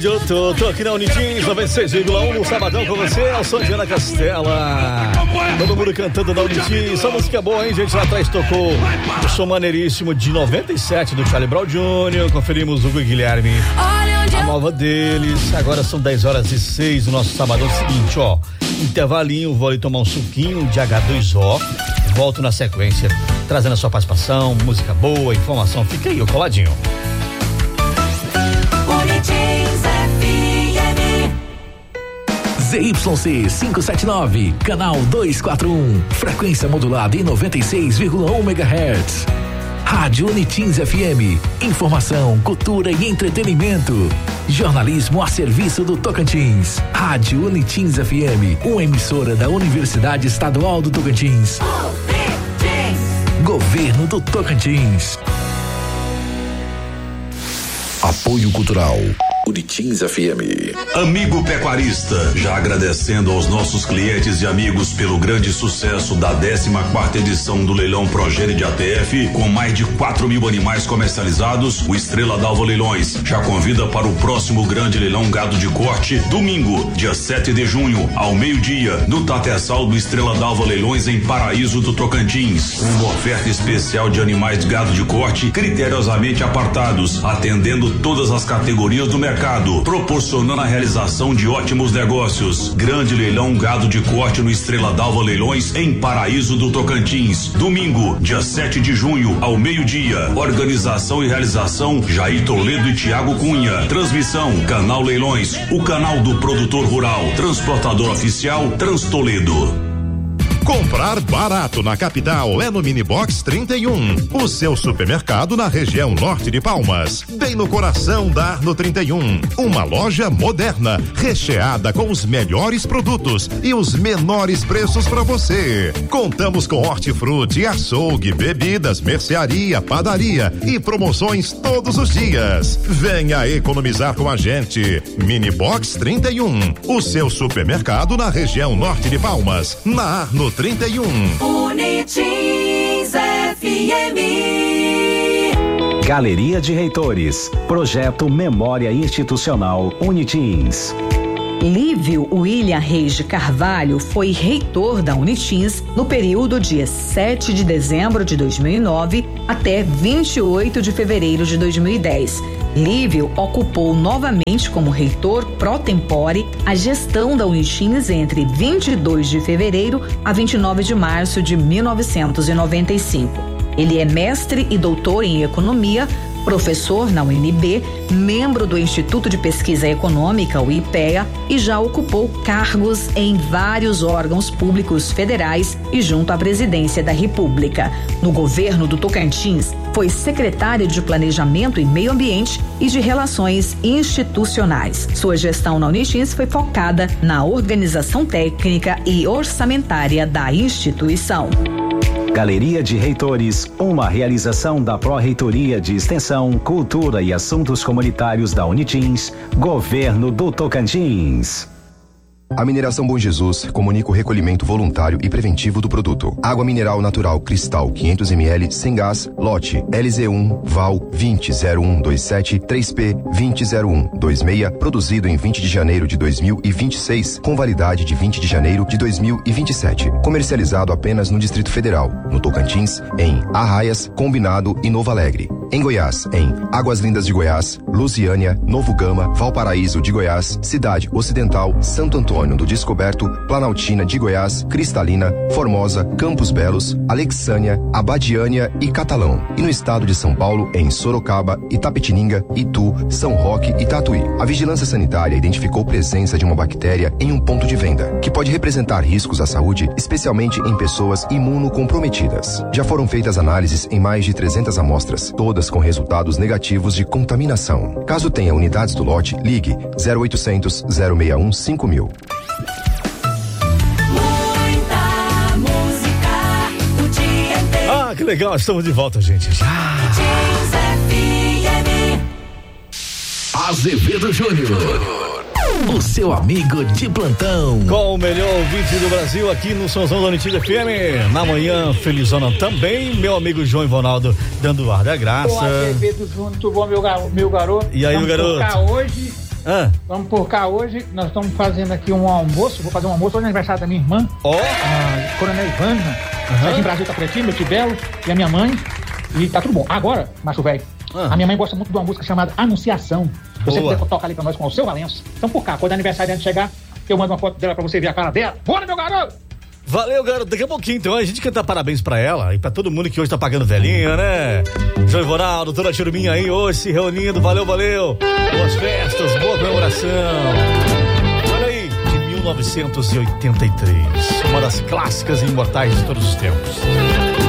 Eu tô aqui na Unitins 96,1 no sabadão com você, ao som de Ana Castela. Todo mundo cantando na Unitins, só música boa, hein, gente? Lá atrás tocou o som maneiríssimo de 97 do Charlie Brown Jr. Conferimos o Hugo e Guilherme, a nova deles. Agora são 10h06 do nosso sabadão. Seguinte, ó, intervalinho, vou ali tomar um suquinho de H2O. Volto na sequência, trazendo a sua participação, música boa, informação. Fica aí, ó, coladinho. ZYC 579, canal 241, frequência modulada em 96,1 MHz. Rádio Unitins FM, informação, cultura e entretenimento. Jornalismo a serviço do Tocantins. Rádio Unitins FM, uma emissora da Universidade Estadual do Tocantins. Governo do Tocantins. Apoio Cultural Unitins FM. Amigo pecuarista, já agradecendo aos nossos clientes e amigos pelo grande sucesso da 14ª edição do leilão Progênie de ATF, com mais de 4.000 animais comercializados, o Estrela d'Alva Leilões já convida para o próximo grande leilão gado de corte, domingo, dia 7 de junho, ao meio-dia, no Tatersal do Estrela d'Alva Leilões em Paraíso do Tocantins. Uma oferta especial de animais de gado de corte, criteriosamente apartados, atendendo todas as categorias do mercado, proporcionando a realização de ótimos negócios. Grande leilão gado de corte no Estrela d'Alva Leilões em Paraíso do Tocantins, domingo, dia 7 de junho, ao meio-dia. Organização e realização Jair Toledo e Tiago Cunha. Transmissão Canal Leilões, o canal do produtor rural. Transportador oficial Transtoledo. Comprar barato na capital é no Minibox 31, o seu supermercado na região norte de Palmas, bem no coração da Arno 31. Uma loja moderna, recheada com os melhores produtos e os menores preços para você. Contamos com hortifruti, açougue, bebidas, mercearia, padaria e promoções todos os dias. Venha economizar com a gente. Minibox 31, o seu supermercado na região norte de Palmas, na Arno 31. Unitins FM. Galeria de Reitores, Projeto Memória Institucional Unitins. Lívio William Reis de Carvalho foi reitor da Unitins no período de 7 de dezembro de 2009 até 28 de fevereiro de 2010. Lívio ocupou novamente como reitor pro tempore a gestão da Unitins entre 22 de fevereiro a 29 de março de 1995. Ele é mestre e doutor em economia, professor na UNB, membro do Instituto de Pesquisa Econômica, o IPEA, e já ocupou cargos em vários órgãos públicos federais e junto à presidência da República. No governo do Tocantins, foi secretário de Planejamento e Meio Ambiente e de Relações Institucionais. Sua gestão na Unitins foi focada na organização técnica e orçamentária da instituição. Galeria de Reitores, uma realização da Pró-Reitoria de Extensão, Cultura e Assuntos Comunitários da Unitins, Governo do Tocantins. A Mineração Bom Jesus comunica o recolhimento voluntário e preventivo do produto. Água mineral natural Cristal 500 ml sem gás, lote LZ1 Val 200127 3P 200126, produzido em 20 de janeiro de 2026, com validade de 20 de janeiro de 2027. Comercializado apenas no Distrito Federal, no Tocantins, em Arraias, Combinado e Novo Alegre. Em Goiás, em Águas Lindas de Goiás, Lusiânia, Novo Gama, Valparaíso de Goiás, Cidade Ocidental, Santo Antônio do Descoberto, Planaltina de Goiás, Cristalina, Formosa, Campos Belos, Alexânia, Abadiânia e Catalão. E no estado de São Paulo, em Sorocaba, Itapetininga, Itu, São Roque e Tatuí. A Vigilância Sanitária identificou presença de uma bactéria em um ponto de venda, que pode representar riscos à saúde, especialmente em pessoas imunocomprometidas. Já foram feitas análises em mais de 300 amostras, todas com resultados negativos de contaminação. Caso tenha unidades do lote, ligue 0800 061 5000. Muita música o dia inteiro. Ah, que legal, estamos de volta, gente. Azevedo Júnior, o seu amigo de plantão. Com o melhor ouvinte do Brasil aqui no Sonzão da Unitins FM. Na manhã, felizona também, meu amigo João Ivonaldo dando ar da graça. Ô, Azevedo Júnior, tudo bom, meu garoto? E aí, vamos meu garoto? Tocar hoje Vamos por cá hoje, nós estamos fazendo aqui um almoço, vou fazer um almoço hoje no aniversário da minha irmã, a Coronel Ivana, aqui em Brasil, tá por aqui, meu tio Belo e a minha mãe, e tá tudo bom. Agora, macho velho, a minha mãe gosta muito de uma música chamada Anunciação. Você puder tocar ali pra nós com o seu Valença. Então por cá, quando o aniversário de chegar, eu mando uma foto dela pra você ver a cara dela. Bora, meu garoto! Valeu, garoto. Daqui a pouquinho, então, a gente cantar parabéns pra ela e pra todo mundo que hoje tá pagando velhinha, né? João Ronaldo, toda a turminha aí hoje se reunindo. Valeu. Boas festas, boa comemoração. Olha aí, de 1983. Uma das clássicas e imortais de todos os tempos.